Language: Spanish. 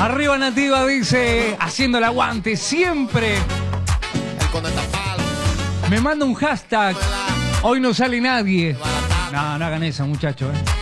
Arriba Nativa dice, haciendo el aguante siempre. Me manda un hashtag. Hoy no sale nadie. No, no hagan eso, muchachos.